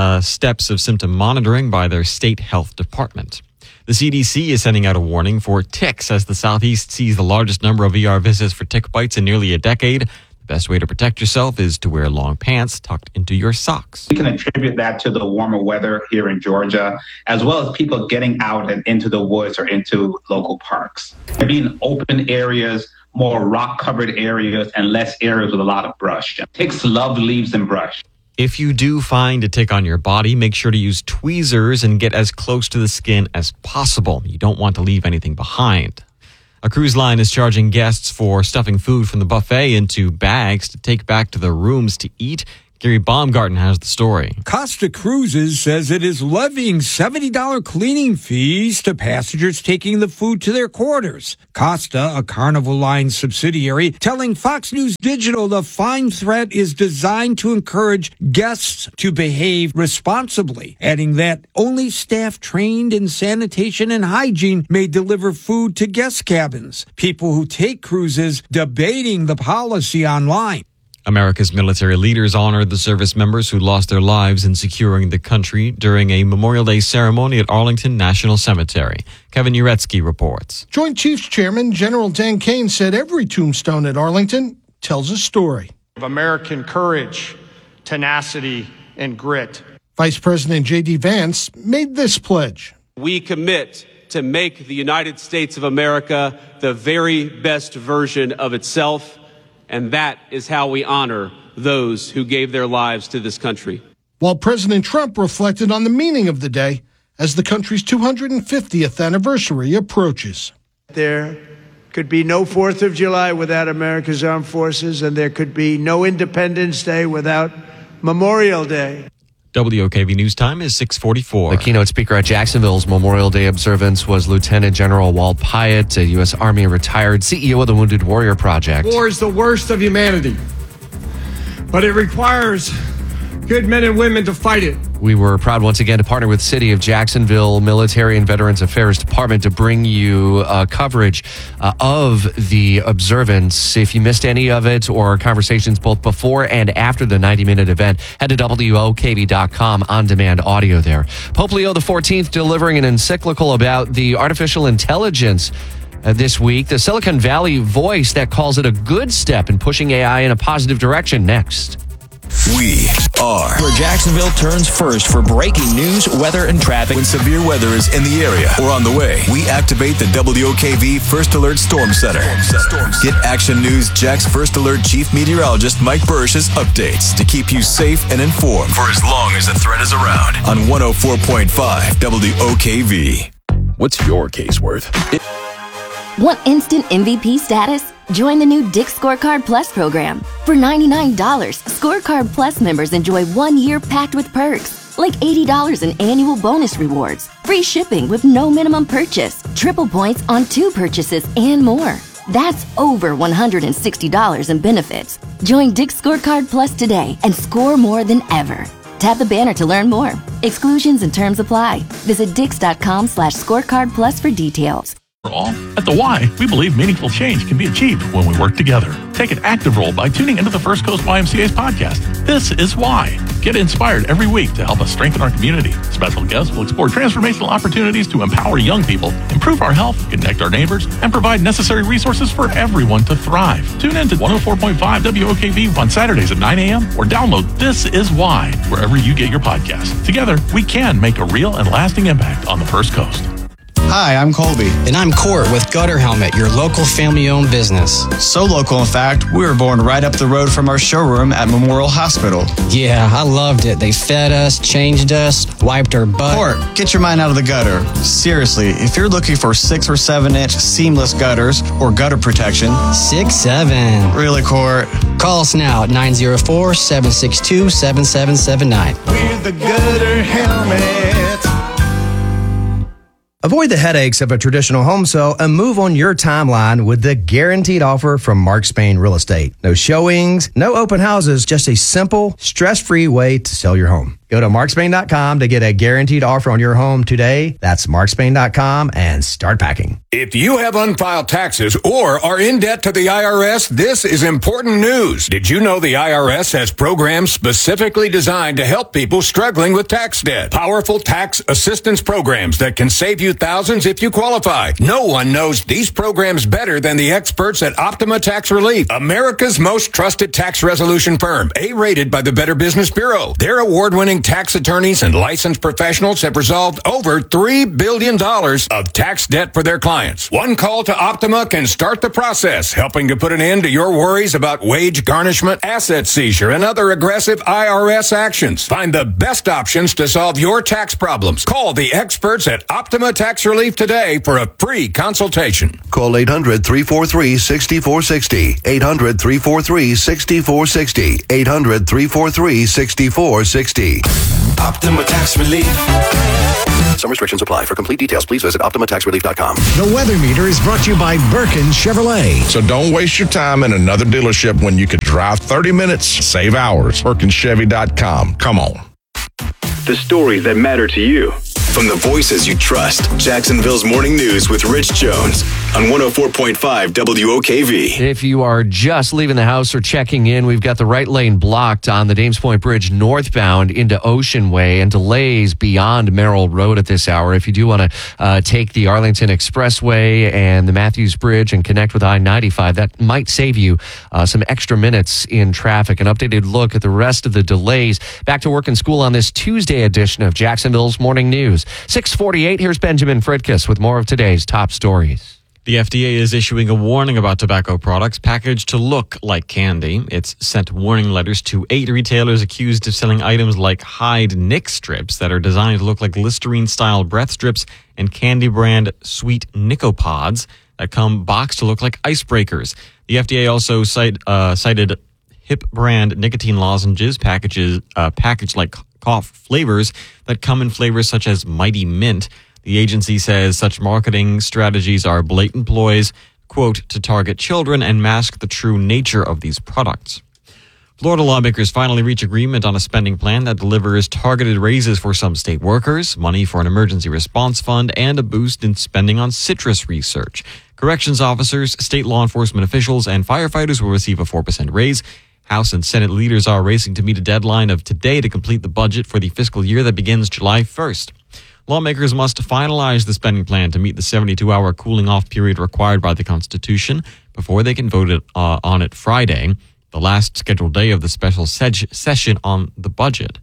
steps of symptom monitoring by their state health department. The CDC is sending out a warning for ticks as the Southeast sees the largest number of ER visits for tick bites in nearly a decade. The best way to protect yourself is to wear long pants tucked into your socks. We can attribute that to the warmer weather here in Georgia, as well as people getting out and into the woods or into local parks. Being open areas, more rock-covered areas, and less areas with a lot of brush. Ticks love leaves and brush. If you do find a tick on your body, make sure to use tweezers and get as close to the skin as possible. You don't want to leave anything behind. A cruise line is charging guests for stuffing food from the buffet into bags to take back to their rooms to eat. Gary Baumgarten has the story. Costa Cruises says it is levying $70 cleaning fees to passengers taking the food to their quarters. Costa, a Carnival Line subsidiary, telling Fox News Digital the fine threat is designed to encourage guests to behave responsibly, adding that only staff trained in sanitation and hygiene may deliver food to guest cabins. People who take cruises debating the policy online. America's military leaders honored the service members who lost their lives in securing the country during a Memorial Day ceremony at Arlington National Cemetery. Kevin Uretsky reports. Joint Chiefs Chairman General Dan Kane said every tombstone at Arlington tells a story of American courage, tenacity, and grit. Vice President J.D. Vance made this pledge. We commit to make the United States of America the very best version of itself. And that is how we honor those who gave their lives to this country. While President Trump reflected on the meaning of the day as the country's 250th anniversary approaches. There could be no 4th of July without America's armed forces, and there could be no Independence Day without Memorial Day. WOKV News Time is 6:44. The keynote speaker at Jacksonville's Memorial Day observance was Lieutenant General Walt Pyatt, a U.S. Army retired CEO of the Wounded Warrior Project. War is the worst of humanity, but it requires good men and women to fight it. We were proud once again to partner with City of Jacksonville Military and Veterans Affairs Department to bring you coverage of the observance. If you missed any of it or conversations both before and after the 90-minute event, head to WOKV.com on-demand audio there. Pope Leo XIV delivering an encyclical about the artificial intelligence this week. The Silicon Valley voice that calls it a good step in pushing AI in a positive direction. Next. We are where Jacksonville turns first for breaking news, weather, and traffic. When severe weather is in the area or on the way, we activate the WOKV First Alert Storm Center. Get Action News Jack's First Alert Chief Meteorologist Mike Bursch's updates to keep you safe and informed for as long as the threat is around on 104.5 WOKV. What's your case worth? Want instant MVP status? Join the new Dick's Scorecard Plus program. For $99, Scorecard Plus members enjoy 1 year packed with perks, like $80 in annual bonus rewards, free shipping with no minimum purchase, triple points on 2 purchases, and more. That's over $160 in benefits. Join Dick's Scorecard Plus today and score more than ever. Tap the banner to learn more. Exclusions and terms apply. Visit Dix.com/scorecard plus for details. At the Y, we believe meaningful change can be achieved when we work together. Take an active role by tuning into the First Coast YMCA's podcast. This is Why. Get inspired every week to help us strengthen our community. Special guests will explore transformational opportunities to empower young people, improve our health, connect our neighbors, and provide necessary resources for everyone to thrive. Tune in to 104.5 WOKV on Saturdays at 9 a.m. or download This Is Why wherever you get your podcasts. Together, we can make a real and lasting impact on the First Coast. Hi, I'm Colby. And I'm Court with Gutter Helmet, your local family-owned business. So local, in fact, we were born right up the road from our showroom at Memorial Hospital. Yeah, I loved it. They fed us, changed us, wiped our butt. Court, get your mind out of the gutter. Seriously, if you're looking for 6 or 7 inch seamless gutters or gutter protection. 6'7". Really, Court? Call us now at 904-762-7779. We're the Gutter Helmet. Avoid the headaches of a traditional home sale and move on your timeline with the guaranteed offer from Mark Spain Real Estate. No showings, no open houses, just a simple, stress-free way to sell your home. Go to markspain.com to get a guaranteed offer on your home today. That's markspain.com and start packing. If you have unfiled taxes or are in debt to the IRS, this is important news. Did you know the IRS has programs specifically designed to help people struggling with tax debt? Powerful tax assistance programs that can save you thousands if you qualify. No one knows these programs better than the experts at Optima Tax Relief, America's most trusted tax resolution firm, A-rated by the Better Business Bureau. Their award-winning tax attorneys and licensed professionals have resolved over $3 billion of tax debt for their clients. One call to Optima can start the process, helping to put an end to your worries about wage garnishment, asset seizure, and other aggressive IRS actions. Find the best options to solve your tax problems. Call the experts at Optima Tax Relief today for a free consultation. Call 800-343-6460. 800-343-6460. 800-343-6460. Optima Tax Relief. Some restrictions apply. For complete details, please visit OptimaTaxRelief.com. The Weather Meter is brought to you by Birkin Chevrolet. So don't waste your time in another dealership when you could drive 30 minutes, save hours. BirkinChevy.com. Come on. The stories that matter to you. From the voices you trust, Jacksonville's Morning News with Rich Jones on 104.5 WOKV. If you are just leaving the house or checking in, we've got the right lane blocked on the Dames Point Bridge northbound into Ocean Way and delays beyond Merrill Road at this hour. If you do want to take the Arlington Expressway and the Matthews Bridge and connect with I-95, that might save you some extra minutes in traffic. An updated look at the rest of the delays. Back to work and school on this Tuesday edition of Jacksonville's Morning News. 6:48, here's Benjamin Fritkus with more of today's top stories. The FDA is issuing a warning about tobacco products packaged to look like candy. It's sent warning letters to 8 retailers accused of selling items like Hyde Nick strips that are designed to look like Listerine-style breath strips and candy brand Sweet Nicopods that come boxed to look like icebreakers. The FDA also cited Hip brand nicotine lozenges packaged like cough flavors that come in flavors such as Mighty Mint. The agency says such marketing strategies are blatant ploys, quote, to target children and mask the true nature of these products. Florida lawmakers finally reach agreement on a spending plan that delivers targeted raises for some state workers, money for an emergency response fund, and a boost in spending on citrus research. Corrections officers, state law enforcement officials, and firefighters will receive a 4% raise. House and Senate leaders are racing to meet a deadline of today to complete the budget for the fiscal year that begins July 1st. Lawmakers must finalize the spending plan to meet the 72-hour cooling-off period required by the Constitution before they can vote on it Friday, the last scheduled day of the special session on the budget.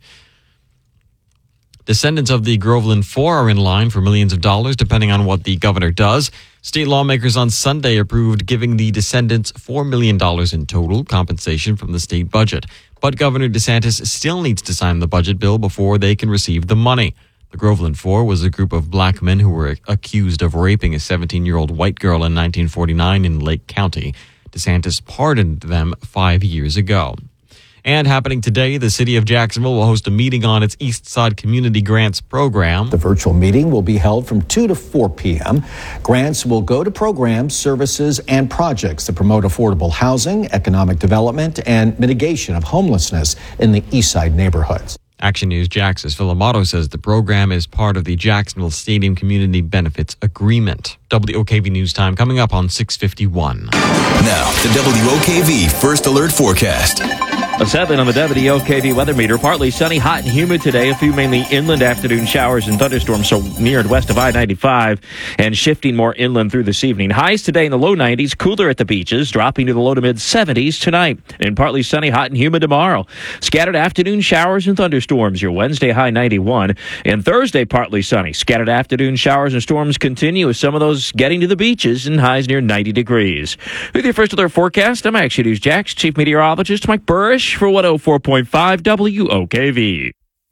Descendants of the Groveland Four are in line for millions of dollars, depending on what the governor does. State lawmakers on Sunday approved giving the descendants $4 million in total compensation from the state budget. But Governor DeSantis still needs to sign the budget bill before they can receive the money. The Groveland Four was a group of black men who were accused of raping a 17-year-old white girl in 1949 in Lake County. DeSantis pardoned them 5 years ago. And happening today, the city of Jacksonville will host a meeting on its East Side Community Grants program. The virtual meeting will be held from 2 to 4 p.m. Grants will go to programs, services, and projects that promote affordable housing, economic development, and mitigation of homelessness in the East Side neighborhoods. Action News Jax's Phil Amato says the program is part of the Jacksonville Stadium Community Benefits Agreement. WOKV News Time coming up on 6:51. Now, the WOKV First Alert Forecast. A 7 on the WOKV weather meter. Partly sunny, hot and humid today. A few mainly inland afternoon showers and thunderstorms so near and west of I-95 and shifting more inland through this evening. Highs today in the low 90s, cooler at the beaches, dropping to the low to mid 70s tonight. And partly sunny, hot and humid tomorrow. Scattered afternoon showers and thunderstorms. Your Wednesday high 91. And Thursday partly sunny. Scattered afternoon showers and storms continue with some of those getting to the beaches and highs near 90 degrees. With your first alert forecast, I'm Action News Jax Chief Meteorologist Mike Burrish for 104.5 WOKV.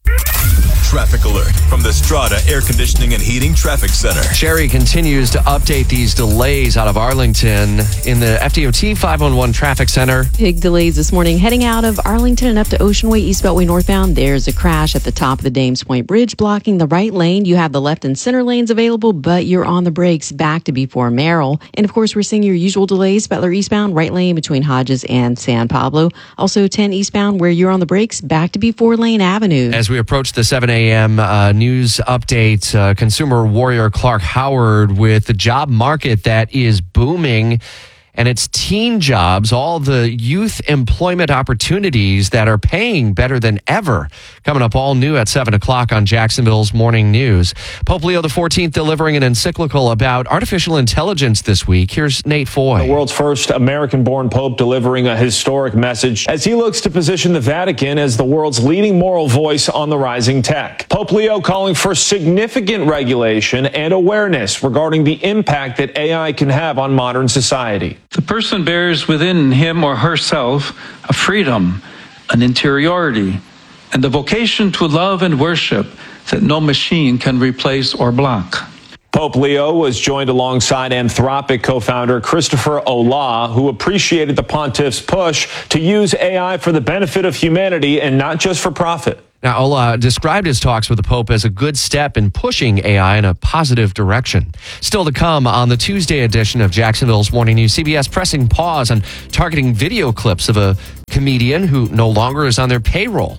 Traffic alert from the Strata Air Conditioning and Heating Traffic Center. Sherry continues to update these delays out of Arlington in the FDOT 511 Traffic Center. Big delays this morning heading out of Arlington and up to Ocean Way, East Beltway northbound. There's a crash at the top of the Dames Point Bridge blocking the right lane. You have the left and center lanes available, but you're on the brakes back to before Merrill. And of course, we're seeing your usual delays. Butler eastbound, right lane between Hodges and San Pablo. Also 10 eastbound where you're on the brakes back to before Lane Avenue. As we approach the 7 a.m. News update, consumer warrior Clark Howard with the job market that is booming. And it's teen jobs, all the youth employment opportunities that are paying better than ever. Coming up all new at 7 o'clock on Jacksonville's Morning News. Pope Leo XIV delivering an encyclical about artificial intelligence this week. Here's Nate Foy. The world's first American-born Pope delivering a historic message as he looks to position the Vatican as the world's leading moral voice on the rising tech. Pope Leo calling for significant regulation and awareness regarding the impact that AI can have on modern society. The person bears within him or herself a freedom, an interiority, and the vocation to love and worship that no machine can replace or block. Pope Leo was joined alongside Anthropic co-founder Christopher Olah, who appreciated the pontiff's push to use AI for the benefit of humanity and not just for profit. Now, Ola described his talks with the Pope as a good step in pushing AI in a positive direction. Still to come on the Tuesday edition of Jacksonville's Morning News, CBS pressing pause on targeting video clips of a comedian who no longer is on their payroll.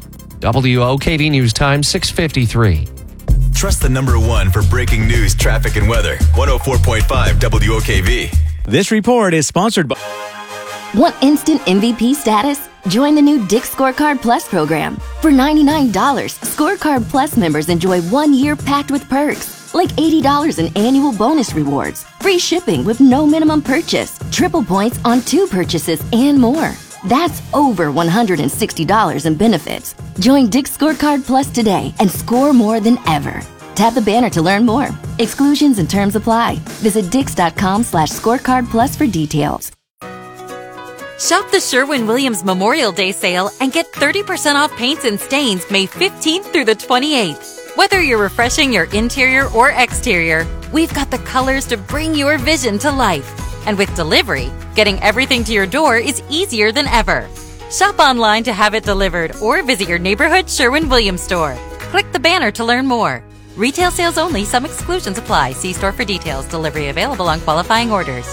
WOKV News Time, 6:53. Trust the number one for breaking news, traffic, and weather. 104.5 WOKV. This report is sponsored by... Want instant MVP status? Join the new Dick's Scorecard Plus program. For $99, Scorecard Plus members enjoy 1 year packed with perks, like $80 in annual bonus rewards, free shipping with no minimum purchase, triple points on 2 purchases, and more. That's over $160 in benefits. Join Dick's Scorecard Plus today and score more than ever. Tap the banner to learn more. Exclusions and terms apply. Visit dix.com/scorecard plus for details. Shop the Sherwin-Williams Memorial Day sale and get 30% off paints and stains May 15th through the 28th. Whether you're refreshing your interior or exterior, we've got the colors to bring your vision to life. And with delivery, getting everything to your door is easier than ever. Shop online to have it delivered or visit your neighborhood Sherwin-Williams store. Click the banner to learn more. Retail sales only. Some exclusions apply. See store for details. Delivery available on qualifying orders.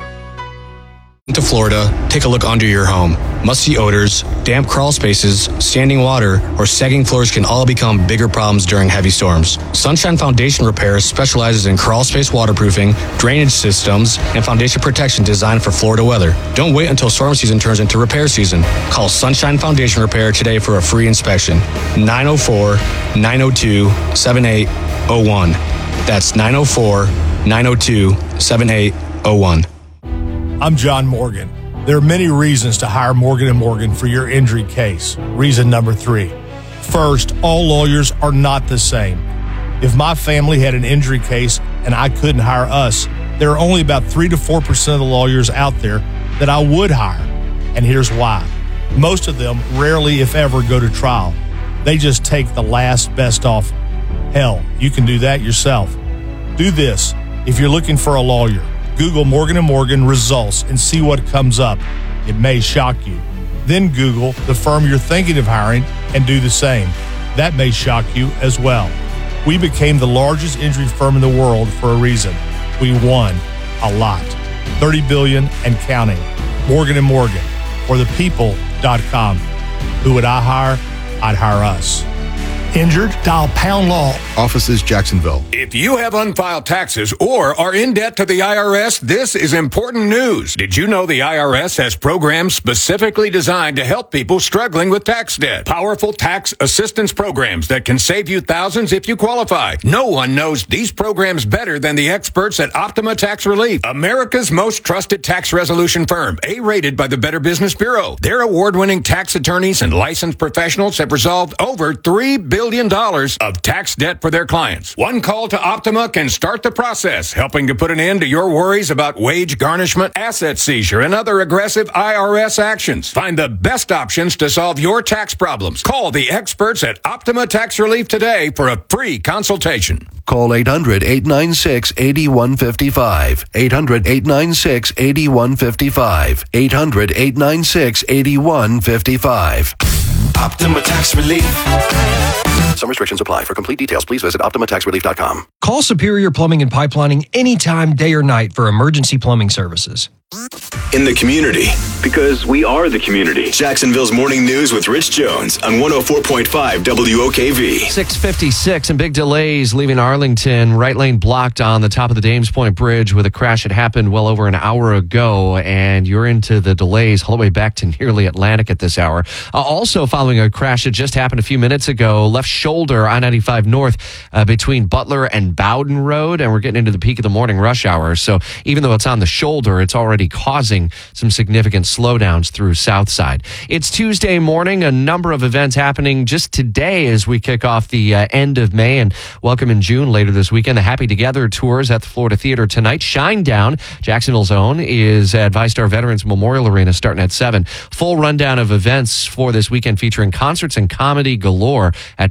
To Florida, take a look under your home. Musty odors, damp crawl spaces, standing water, or sagging floors can all become bigger problems during heavy storms. Sunshine Foundation Repair specializes in crawl space waterproofing, drainage systems, and foundation protection designed for Florida weather. Don't wait until storm season turns into repair season. Call Sunshine Foundation Repair today for a free inspection. 904-902-7801. That's 904-902-7801. I'm John Morgan. There are many reasons to hire Morgan & Morgan for your injury case. Reason number 3. First, all lawyers are not the same. If my family had an injury case and I couldn't hire us, there are only about 3 to 4% of the lawyers out there that I would hire. And here's why. Most of them rarely, if ever, go to trial. They just take the last best offer. Hell, you can do that yourself. Do this. If you're looking for a lawyer, Google Morgan & Morgan results and see what comes up. It may shock you. Then Google the firm you're thinking of hiring and do the same. That may shock you as well. We became the largest injury firm in the world for a reason. We won a lot. $30 billion and counting. Morgan & Morgan, or thepeople.com. Who would I hire? I'd hire us. Injured? Dial pound law. Offices Jacksonville. If you have unfiled taxes or are in debt to the IRS, this is important news. Did you know the IRS has programs specifically designed to help people struggling with tax debt? Powerful tax assistance programs that can save you thousands if you qualify. No one knows these programs better than the experts at Optima Tax Relief, America's most trusted tax resolution firm, A-rated by the Better Business Bureau. Their award-winning tax attorneys and licensed professionals have resolved over $3 billion of tax debt for their clients. One call to Optima can start the process, helping to put an end to your worries about wage garnishment, asset seizure, and other aggressive IRS actions. Find the best options to solve your tax problems. Call the experts at Optima Tax Relief today for a free consultation. Call 800-896-8155. 800-896-8155. 800-896-8155. Optima Tax Relief. Some restrictions apply. For complete details, please visit OptimaTaxRelief.com. Call Superior Plumbing and Pipelining anytime, day or night for emergency plumbing services. In the community, because we are the community. Jacksonville's Morning News with Rich Jones on 104.5 WOKV. 6:56 and big delays leaving Arlington. Right lane blocked on the top of the Dames Point Bridge with a crash that happened well over an hour ago. And you're into the delays all the way back to nearly Atlantic at this hour. Also following a crash that just happened a few minutes ago, left shoulder I-95 North between Butler and Bowden Road. And we're getting into the peak of the morning rush hour. So even though it's on the shoulder, it's already causing some significant slowdowns through Southside. It's Tuesday morning, a number of events happening just today as we kick off the end of May and welcome in June later this weekend. The Happy Together tours at the Florida Theater tonight. Shinedown, Jacksonville's own, is at VyStar Veterans Memorial Arena starting at 7. Full rundown of events for this weekend featuring concerts and comedy galore at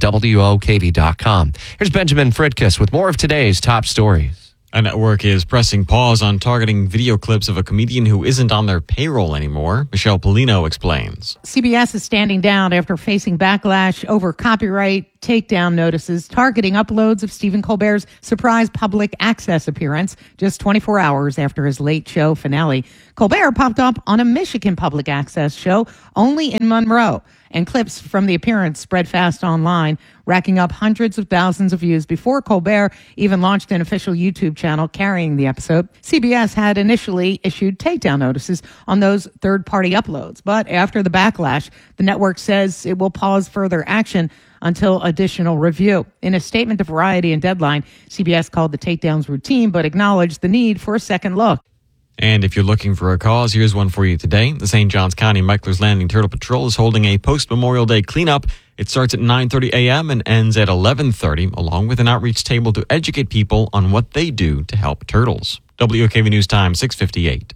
WOKV.com. Here's Benjamin Fritkus with more of today's top stories. A network is pressing pause on targeting video clips of a comedian who isn't on their payroll anymore. Michelle Polino explains. CBS is standing down after facing backlash over copyright takedown notices targeting uploads of Stephen Colbert's surprise public access appearance just 24 hours after his late show finale. Colbert popped up on a Michigan public access show only in Monroe, and clips from the appearance spread fast online, racking up hundreds of thousands of views before Colbert even launched an official YouTube channel carrying the episode. CBS had initially issued takedown notices on those third-party uploads, but after the backlash, the network says it will pause further action until additional review. In a statement to Variety and Deadline, CBS called the takedowns routine, but acknowledged the need for a second look. And if you're looking for a cause, here's one for you today. The St. Johns County Meikler's Landing Turtle Patrol is holding a post-Memorial Day cleanup. It starts at 9:30 a.m. and ends at 11:30, along with an outreach table to educate people on what they do to help turtles. WOKV News Time, 6:58.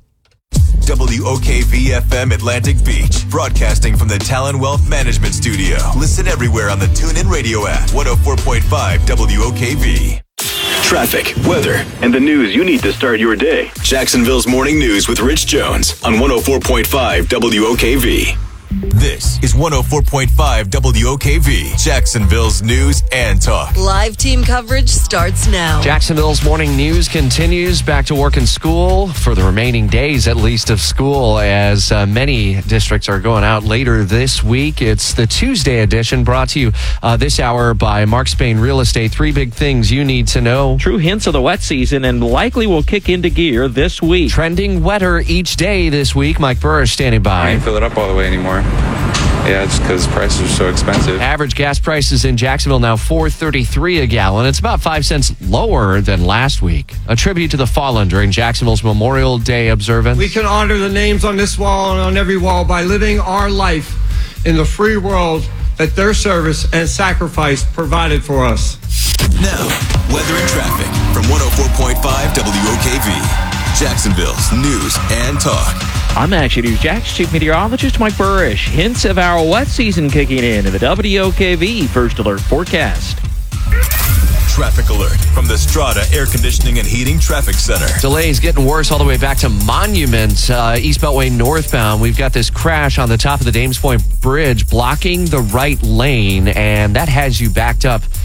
WOKV-FM Atlantic Beach, broadcasting from the Talon Wealth Management Studio. Listen everywhere on the TuneIn Radio app, 104.5 WOKV. Traffic, weather, and the news you need to start your day. Jacksonville's Morning News with Rich Jones on 104.5 WOKV. This is 104.5 WOKV, Jacksonville's news and talk. Live team coverage starts now. Jacksonville's morning news continues. Back to work and school for the remaining days, at least, of school, as many districts are going out later this week. It's the Tuesday edition, brought to you this hour by Mark Spain Real Estate. 3 big things you need to know. True hints of the wet season and likely will kick into gear this week. Trending wetter each day this week. Mike Burrish standing by. I ain't fill it up all the way anymore. Yeah, it's because prices are so expensive. Average gas prices in Jacksonville now $4.33 a gallon. It's about 5 cents lower than last week. A tribute to the fallen during Jacksonville's Memorial Day observance. We can honor the names on this wall and on every wall by living our life in the free world that their service and sacrifice provided for us. Now, weather and traffic from 104.5 WOKV. Jacksonville's news and talk. I'm Action News Jack's Chief Meteorologist Mike Burrish. Hints of our wet season kicking in the WOKV First Alert Forecast. Traffic alert from the Strata Air Conditioning and Heating Traffic Center. Delays getting worse all the way back to Monument, East Beltway northbound. We've got this crash on the top of the Dames Point Bridge blocking the right lane, and that has you backed up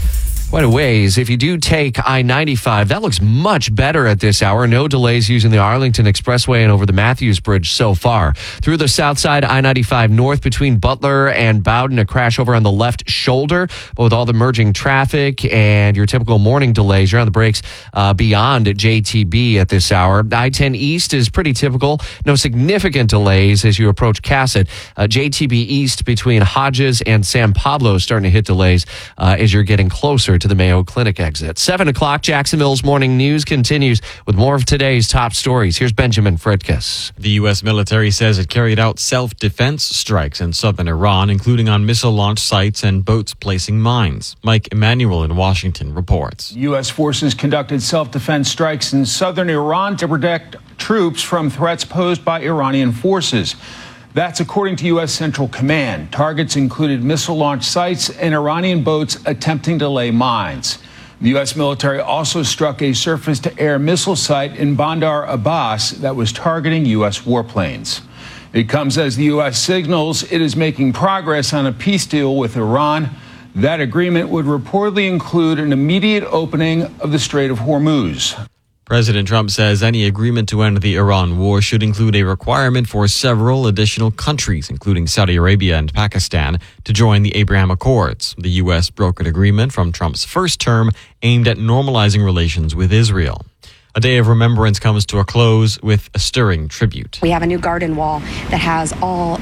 Quite a ways. If you do take I-95, that looks much better at this hour. No delays using the Arlington Expressway and over the Matthews Bridge so far. Through the south side, I-95 north between Butler and Bowden, a crash over on the left shoulder. But with all the merging traffic and your typical morning delays, you're on the brakes beyond JTB at this hour. I-10 East is pretty typical. No significant delays as you approach Cassett. JTB East between Hodges and San Pablo is starting to hit delays as you're getting closer to the Mayo Clinic exit. 7 o'clock, Jacksonville's Morning News continues with more of today's top stories. Here's Benjamin Fredkes. The U.S. military says it carried out self-defense strikes in southern Iran, including on missile launch sites and boats placing mines. Mike Emanuel in Washington reports. U.S. forces conducted self-defense strikes in southern Iran to protect troops from threats posed by Iranian forces. That's according to U.S. Central Command. Targets included missile launch sites and Iranian boats attempting to lay mines. The U.S. military also struck a surface-to-air missile site in Bandar Abbas that was targeting U.S. warplanes. It comes as the U.S. signals it is making progress on a peace deal with Iran. That agreement would reportedly include an immediate opening of the Strait of Hormuz. President Trump says any agreement to end the Iran war should include a requirement for several additional countries, including Saudi Arabia and Pakistan, to join the Abraham Accords. The U.S. brokered agreement from Trump's first term aimed at normalizing relations with Israel. A day of remembrance comes to a close with a stirring tribute. We have a new garden wall that has all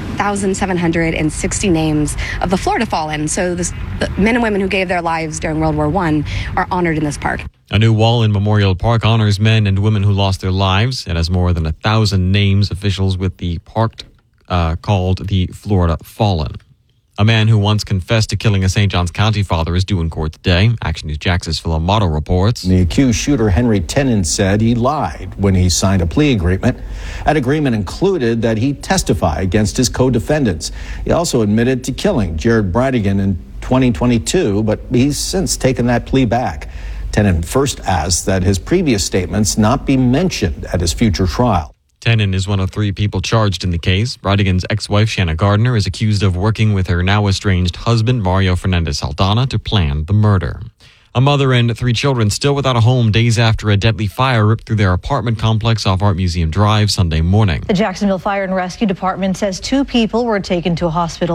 1,760 names of the Florida fallen. So the men and women who gave their lives during World War I are honored in this park. A new wall in Memorial Park honors men and women who lost their lives. It has more than 1,000 names. Officials with the park called the Florida Fallen. A man who once confessed to killing a St. Johns County father is due in court today. Action News Jax's Phil Amato reports. The accused shooter, Henry Tenen, said he lied when he signed a plea agreement. That agreement included that he testify against his co-defendants. He also admitted to killing Jared Bradigan in 2022, but he's since taken that plea back. Tenen first asked that his previous statements not be mentioned at his future trial. Tenen is one of 3 people charged in the case. Bradigan's ex-wife, Shanna Gardner, is accused of working with her now-estranged husband, Mario Fernandez-Saldana, to plan the murder. A mother and 3 children still without a home days after a deadly fire ripped through their apartment complex off Art Museum Drive Sunday morning. The Jacksonville Fire and Rescue Department says 2 people were taken to a hospital